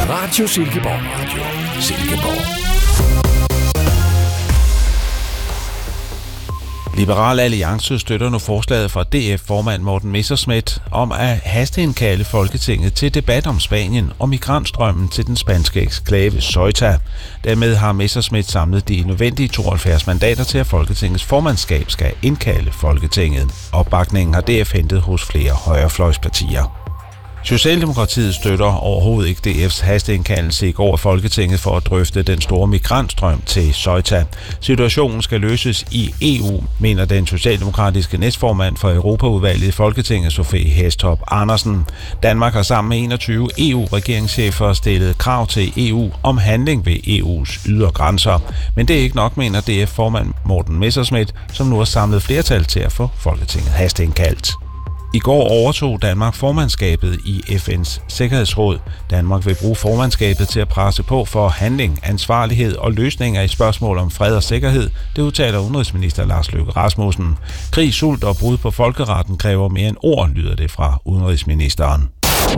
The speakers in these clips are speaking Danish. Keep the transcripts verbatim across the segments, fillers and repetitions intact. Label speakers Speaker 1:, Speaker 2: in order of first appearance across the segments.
Speaker 1: Radio Silkeborg Radio. Silkeborg.
Speaker 2: Liberal Alliance støtter nu forslaget fra D F-formand Morten Messerschmidt om at hasteindkalde Folketinget til debat om Spanien og migrantstrømmen til den spanske eksklave Ceuta. Dermed har Messerschmidt samlet de nødvendige tooghalvfjerds mandater til, at Folketingets formandskab skal indkalde Folketinget. Opbakningen har D F hentet hos flere højrefløjspartier. Socialdemokratiet støtter overhovedet ikke D F's hasteindkaldelse i går af Folketinget for at drøfte den store migrantstrøm til Ceuta. Situationen skal løses i E U, mener den socialdemokratiske næstformand for Europaudvalget i Folketinget, Sofie Hæstorp Andersen. Danmark har sammen med enogtyve E U-regeringschefer stillet krav til E U om handling ved E U's ydre grænser. Men det er ikke nok, mener D F-formand Morten Messerschmidt, som nu har samlet flertal til at få Folketinget hasteindkaldt. I går overtog Danmark formandskabet i F N's Sikkerhedsråd. Danmark vil bruge formandskabet til at presse på for handling, ansvarlighed og løsninger i spørgsmål om fred og sikkerhed, det udtaler udenrigsminister Lars Løkke Rasmussen. Krig, sult og brud på folkeretten kræver mere end ord, lyder det fra udenrigsministeren.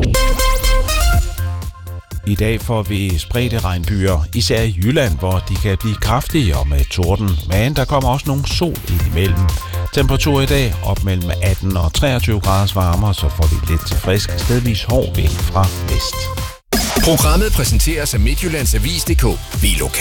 Speaker 2: I dag får vi spredte regnbyger, især i Jylland, hvor de kan blive kraftige og med torden, men der kommer også nogle sol indimellem. Temperatur i dag op mellem atten og treogtyve graders varmere, så får vi lidt frisk, stedvis hård vind fra vest.
Speaker 1: Programmet præsenteres af Midtjyllands Avis punktum d k. Vi